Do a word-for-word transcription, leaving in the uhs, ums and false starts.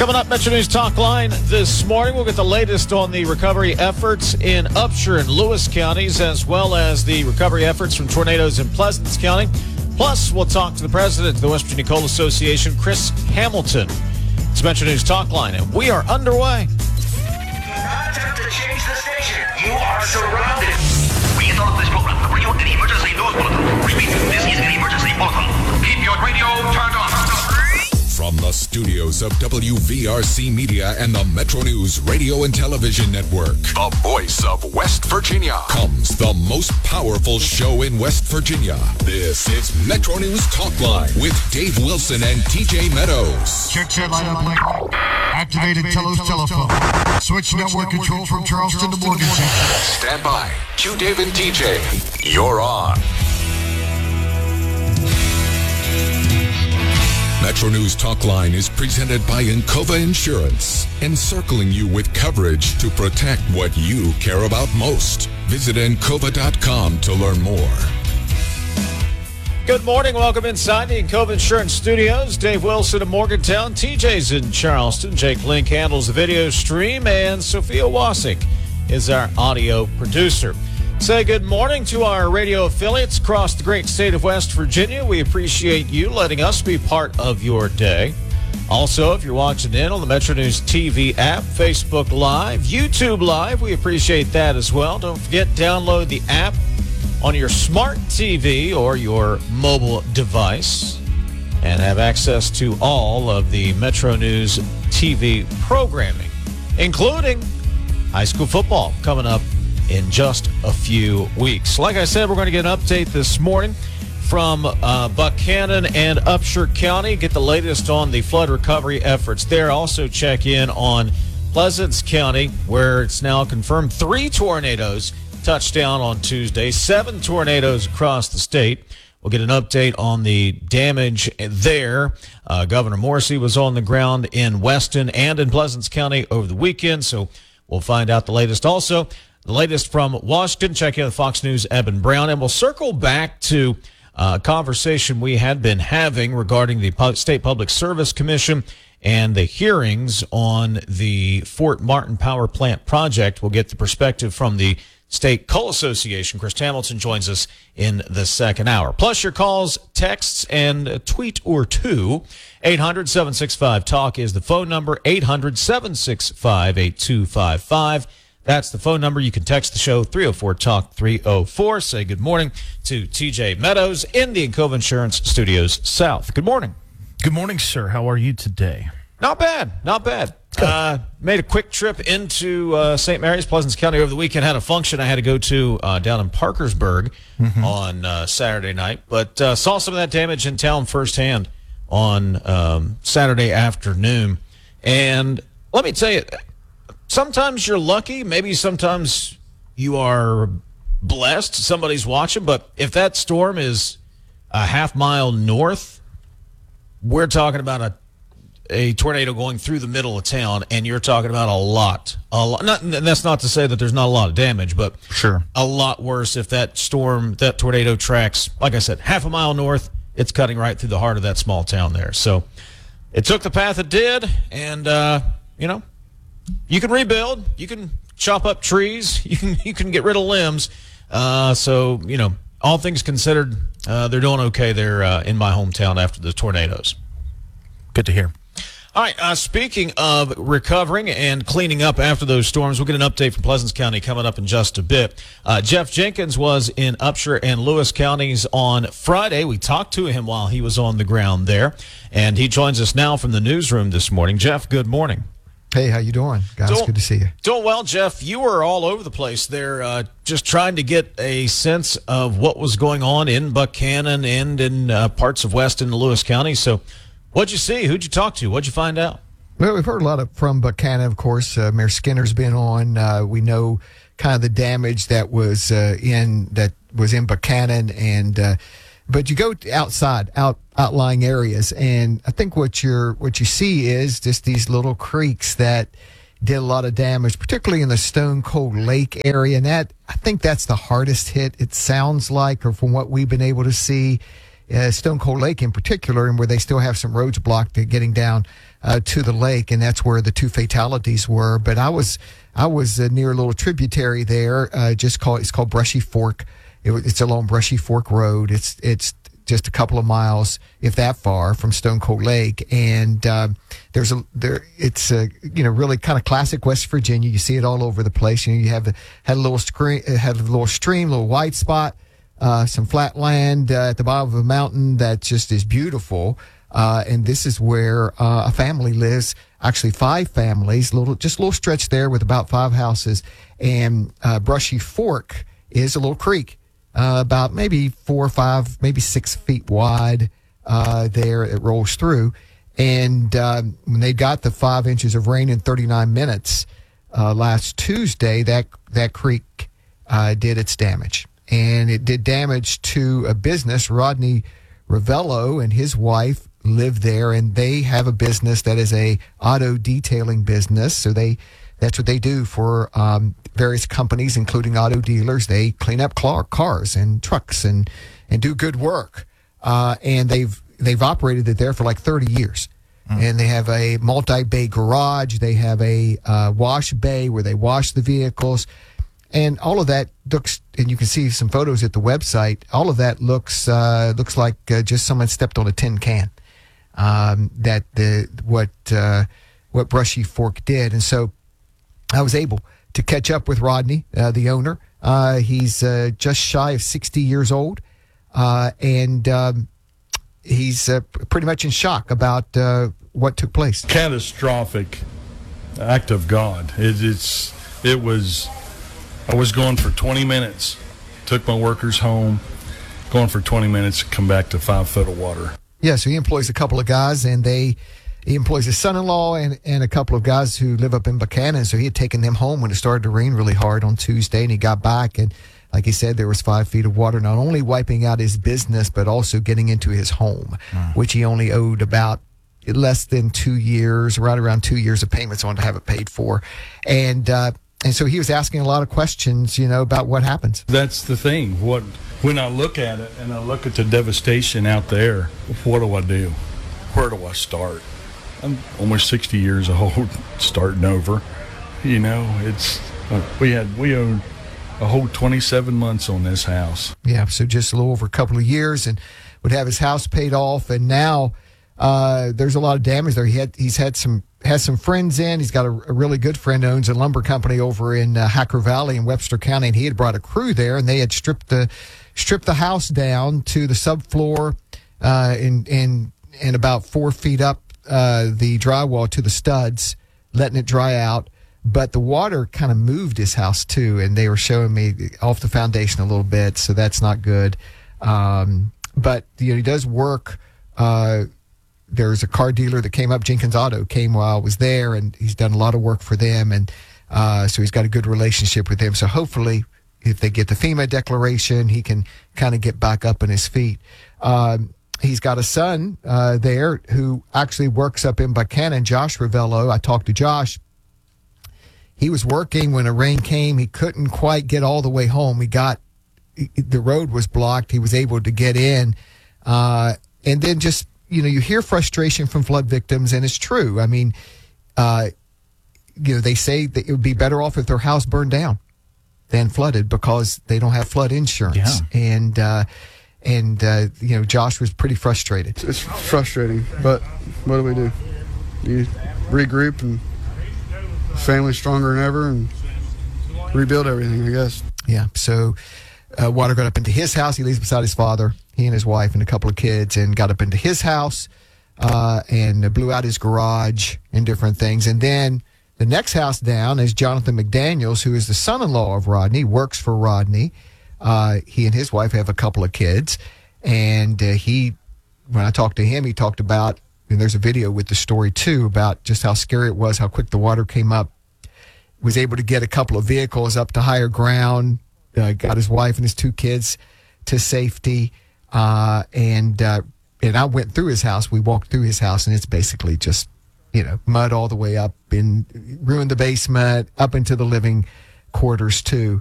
Coming up, Metro News Talk Line this morning, we'll get the latest on the recovery efforts in Upshur and Lewis counties, as well as the recovery efforts from tornadoes in Pleasants County. Plus, we'll talk to the president of the West Virginia Coal Association, Chris Hamilton. It's Metro News Talk Line, and we are underway. Do not attempt to change the station. You are surrounded. We interrupt this program to bring you an emergency news bulletin. Repeat, this is an emergency bulletin. Keep your radio turned on. From the studios of W V R C Media and the Metro News Radio and Television Network, the voice of West Virginia, comes the most powerful show in West Virginia. This is Metro News Talk Line with Dave Wilson and T J Meadows. Check that light up, Blake. Activated Telos telephone. Switch network control from Charleston to Morgantown. Stand by. Q Dave and T J. You're on. Metro News Talk Line is presented by Encova Insurance, encircling you with coverage to protect what you care about most. Visit encova dot com to learn more. Good morning. Welcome inside the Encova Insurance Studios. Dave Wilson of Morgantown. T J's in Charleston. Jake Link handles the video stream, and Sophia Wasik is our audio producer. Say good morning to our radio affiliates across the great state of West Virginia. We appreciate you letting us be part of your day. Also, if you're watching in on the Metro News T V app, Facebook Live, YouTube Live, we appreciate that as well. Don't forget, download the app on your smart T V or your mobile device and have access to all of the Metro News T V programming, including high school football coming up in just a few weeks. Like I said, we're going to get an update this morning from uh, Buchanan and Upshur County. Get the latest on the flood recovery efforts there. Also check in on Pleasants County, where it's now confirmed three tornadoes touched down on Tuesday, seven tornadoes across the state. We'll get an update on the damage there. Uh, Governor Morrissey was on the ground in Weston and in Pleasants County over the weekend, so we'll find out the latest. Also, the latest from Washington, check in with Fox News' Eben Brown, and we'll circle back to a conversation we had been having regarding the State Public Service Commission and the hearings on the Fort Martin Power Plant project. We'll get the perspective from the State Coal Association. Chris Hamilton joins us in the second hour. Plus your calls, texts, and a tweet or two. eight hundred, seven six five, TALK is the phone number, eight hundred, seven six five, eight two five five. That's the phone number. You can text the show, three oh four talk three oh four. Say good morning to T J Meadows in the Encova Insurance Studios South. Good morning. Good morning, sir. How are you today? Not bad. Not bad. Uh, made a quick trip into uh, Saint Mary's, Pleasants County over the weekend. Had a function I had to go to uh, down in Parkersburg mm-hmm. on uh, Saturday night, but uh, saw some of that damage in town firsthand on um, Saturday afternoon. And let me tell you, sometimes you're lucky. Maybe sometimes you are blessed. Somebody's watching. But if that storm is a half mile north, we're talking about a a tornado going through the middle of town, and you're talking about a lot. A lot. Not, and that's not to say that there's not a lot of damage, but sure, a lot worse if that storm, that tornado tracks, like I said, half a mile north, it's cutting right through the heart of that small town there. So it took the path it did, and, uh, you know, you can rebuild, you can chop up trees, you can you can get rid of limbs. Uh, so, you know, all things considered, uh, they're doing okay there uh, in my hometown after the tornadoes. Good to hear. All right, uh, speaking of recovering and cleaning up after those storms, we'll get an update from Pleasants County coming up in just a bit. Uh, Jeff Jenkins was in Upshur and Lewis counties on Friday. We talked to him while he was on the ground there, and he joins us now from the newsroom this morning. Jeff, good morning. Hey, how you doing, guys? Doing, good to see you. Doing well, Jeff. You were all over the place there, uh, just trying to get a sense of what was going on in Buchanan and in uh, parts of Weston and Lewis County. So what'd you see? Who'd you talk to? What'd you find out? Well, we've heard a lot of, from Buchanan, of course. Uh, Mayor Skinner's been on. Uh, we know kind of the damage that was uh, in that was in Buchanan, and uh, but you go outside, out outlying areas, and I think what you're what you see is just these little creeks that did a lot of damage, particularly in the Stone Cold Lake area. And that I think that's the hardest hit. It sounds like, or from what we've been able to see. Uh, Stone Cold Lake in particular, and where they still have some roads blocked to getting down uh, to the lake, and that's where the two fatalities were. But I was I was uh, near a little tributary there, uh, just called it's called Brushy Fork. It, it's along Brushy Fork Road. It's it's just a couple of miles, if that far, from Stone Cold Lake, and um, there's a there. It's a you know really kind of classic West Virginia. You see it all over the place. You know, you have the, had a little screen, had a little stream, a little white spot, uh, some flat land uh, at the bottom of a mountain that just is beautiful. Uh, and this is where uh, a family lives. Actually, five families. Little, just a little stretch there with about five houses. And uh, Brushy Fork is a little creek. Uh, about maybe four or five, maybe six feet wide uh, there. It rolls through. And um, when they got the five inches of rain in thirty-nine minutes uh, last Tuesday, that that creek uh, did its damage. And it did damage to a business. Rodney Ravello and his wife live there, and they have a business that is a auto detailing business. So they that's what they do for um, various companies, including auto dealers. They clean up car, cars and trucks and and do good work. Uh, and they've they've operated it there for like thirty years. Mm. And they have a multi-bay garage. They have a uh, wash bay where they wash the vehicles. And all of that looks, and you can see some photos at the website, all of that looks uh, looks like uh, just someone stepped on a tin can. Um, that the what uh, what Brushy Fork did. And so I was able to catch up with Rodney, uh, the owner. Uh, he's uh, just shy of sixty years old, uh, and um, he's uh, pretty much in shock about uh, what took place. Catastrophic act of God. It, it's it was. I was going for twenty minutes. Took my workers home. Going for twenty minutes. Come back to five foot of water. Yeah, so he employs a couple of guys, and they he employs his son-in-law and, and a couple of guys who live up in Buchanan. So he had taken them home when it started to rain really hard on Tuesday, and he got back, and like he said, there was five feet of water, not only wiping out his business, but also getting into his home, mm. which he only owed about less than two years, right around two years of payments on to have it paid for. And uh, and so he was asking a lot of questions, you know, about what happens. That's the thing. What when I look at it and I look at the devastation out there, what do I do? Where do I start? I'm almost sixty years old, starting over. You know, it's uh, we had we owned a whole twenty-seven months on this house. Yeah, so just a little over a couple of years, and would have his house paid off, and now uh, there's a lot of damage there. He had he's had some has some friends in. He's got a, a really good friend who owns a lumber company over in uh, Hacker Valley in Webster County, and he had brought a crew there, and they had stripped the stripped the house down to the subfloor, uh, and and and about four feet up uh, the drywall to the studs, letting it dry out. But the water kind of moved his house too, and they were showing me off the foundation a little bit, so that's not good. Um, but you know, he does work. Uh, there's a car dealer that came up, Jenkins Auto, came while I was there, and he's done a lot of work for them, and uh, so he's got a good relationship with them. So hopefully, if they get the FEMA declaration, he can kind of get back up on his feet. Um, he's got a son uh, there who actually works up in Buchanan, Josh Ravello. I talked to Josh. He was working when a rain came. He couldn't quite get all the way home. He got, the road was blocked. He was able to get in. Uh, and then just, you know, you hear frustration from flood victims, and it's true. I mean, uh, you know, they say that it would be better off if their house burned down than flooded because they don't have flood insurance. Yeah. And, uh, and uh, you know, Josh was pretty frustrated. It's frustrating, but what do we do? You regroup and family stronger than ever and rebuild everything, I guess. Yeah, so uh, water got up into his house. He lives beside his father, he and his wife and a couple of kids, and got up into his house uh, and blew out his garage and different things. And then the next house down is Jonathan McDaniels, who is the son-in-law of Rodney, works for Rodney. Uh, he and his wife have a couple of kids. And uh, he, when I talked to him, he talked about, and there's a video with the story too, about just how scary it was, how quick the water came up. Was able to get a couple of vehicles up to higher ground, uh, got his wife and his two kids to safety. Uh, and, uh, and I went through his house. We walked through his house, and it's basically just, you know, mud all the way up, and ruined the basement, up into the living quarters too.